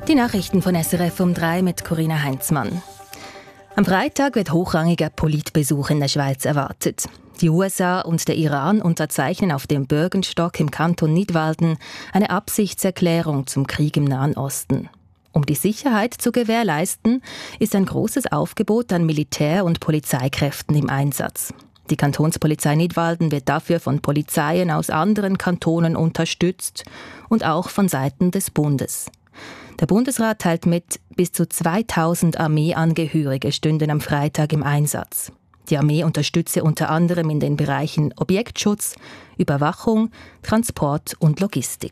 Die Nachrichten von SRF um 3 mit Corinna Heinzmann. Am Freitag wird hochrangiger Politbesuch in der Schweiz erwartet. Die USA und der Iran unterzeichnen auf dem Bürgenstock im Kanton Nidwalden eine Absichtserklärung zum Krieg im Nahen Osten. Um die Sicherheit zu gewährleisten, ist ein großes Aufgebot an Militär- und Polizeikräften im Einsatz. Die Kantonspolizei Nidwalden wird dafür von Polizeien aus anderen Kantonen unterstützt und auch von Seiten des Bundes. Der Bundesrat teilt mit, bis zu 2000 Armeeangehörige stünden am Freitag im Einsatz. Die Armee unterstütze unter anderem in den Bereichen Objektschutz, Überwachung, Transport und Logistik.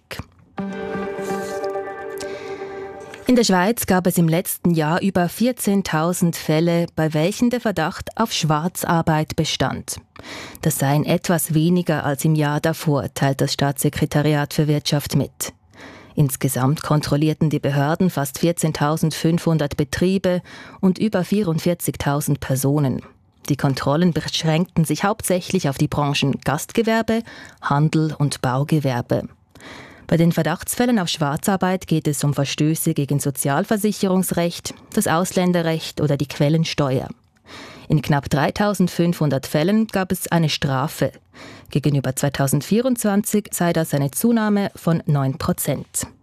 In der Schweiz gab es im letzten Jahr über 14.000 Fälle, bei welchen der Verdacht auf Schwarzarbeit bestand. Das seien etwas weniger als im Jahr davor, teilt das Staatssekretariat für Wirtschaft mit. Insgesamt kontrollierten die Behörden fast 14.500 Betriebe und über 44.000 Personen. Die Kontrollen beschränkten sich hauptsächlich auf die Branchen Gastgewerbe, Handel und Baugewerbe. Bei den Verdachtsfällen auf Schwarzarbeit geht es um Verstöße gegen Sozialversicherungsrecht, das Ausländerrecht oder die Quellensteuer. In knapp 3.500 Fällen gab es eine Strafe. Gegenüber 2024 sei das eine Zunahme von 9%.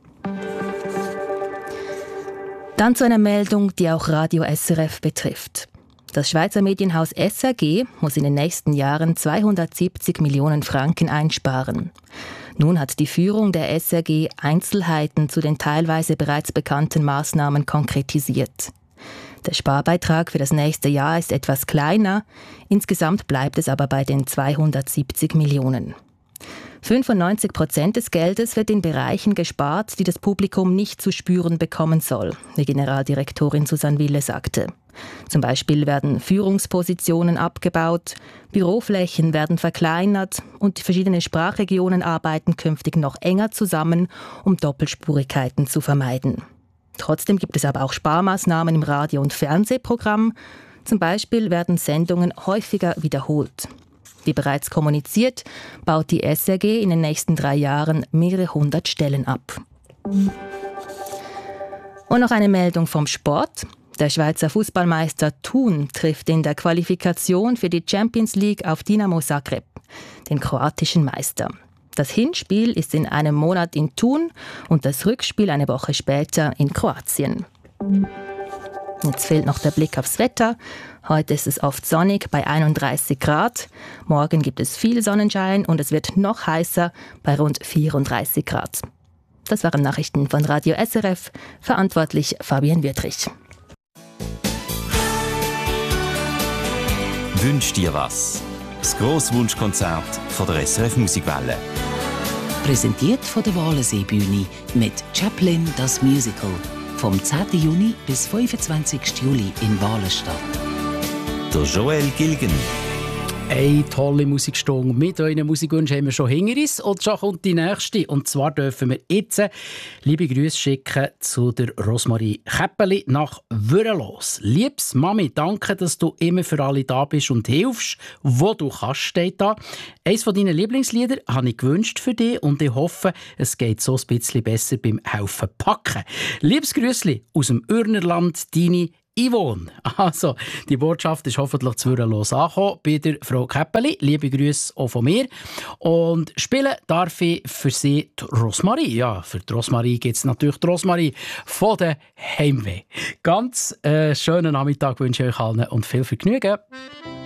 Dann zu einer Meldung, die auch Radio SRF betrifft. Das Schweizer Medienhaus SRG muss in den nächsten Jahren 270 Millionen Franken einsparen. Nun hat die Führung der SRG Einzelheiten zu den teilweise bereits bekannten Maßnahmen konkretisiert. Der Sparbeitrag für das nächste Jahr ist etwas kleiner, insgesamt bleibt es aber bei den 270 Millionen. 95% des Geldes wird in Bereichen gespart, die das Publikum nicht zu spüren bekommen soll, wie Generaldirektorin Susanne Wille sagte. Zum Beispiel werden Führungspositionen abgebaut, Büroflächen werden verkleinert und verschiedene Sprachregionen arbeiten künftig noch enger zusammen, um Doppelspurigkeiten zu vermeiden. Trotzdem gibt es aber auch Sparmaßnahmen im Radio- und Fernsehprogramm. Zum Beispiel werden Sendungen häufiger wiederholt. Wie bereits kommuniziert, baut die SRG in den nächsten 3 Jahren mehrere hundert Stellen ab. Und noch eine Meldung vom Sport. Der Schweizer Fußballmeister Thun trifft in der Qualifikation für die Champions League auf Dinamo Zagreb, den kroatischen Meister. Das Hinspiel ist in einem Monat in Thun und das Rückspiel eine Woche später in Kroatien. Jetzt fehlt noch der Blick aufs Wetter. Heute ist es oft sonnig bei 31 Grad. Morgen gibt es viel Sonnenschein und es wird noch heißer bei rund 34 Grad. Das waren Nachrichten von Radio SRF. Verantwortlich Fabian Wüthrich. Wünsch dir was? Das Grosswunschkonzert von der SRF Musikwelle. Präsentiert von der Walensee-Bühne mit Chaplin das Musical. Vom 10. Juni bis 25. Juli in Walenstadt. Der Joel Gilgen. Eine tolle Musikstunde mit euren Musikwünschen haben wir schon hinter uns und schon kommt die nächste. Und zwar dürfen wir jetzt liebe Grüße schicken zu der Rosmarie Käppeli nach Würrelos. Liebes Mami, danke, dass du immer für alle da bist und hilfst, wo du kannst, steht da. Eines von deinen Lieblingslieder habe ich gewünscht für dich und ich hoffe, es geht so ein bisschen besser beim Helfen packen. Liebes Grüßli aus dem Ürnerland, deine Yvonne. Also, die Botschaft ist hoffentlich zu Würrelos angekommen bei der Frau Käppeli. Liebe Grüße auch von mir. Und spielen darf ich für sie die Rosmarie. Ja, für die Rosmarie gibt es natürlich die Rosmarie von der Heimweh. Ganz schönen Nachmittag wünsche ich euch allen und viel Vergnügen.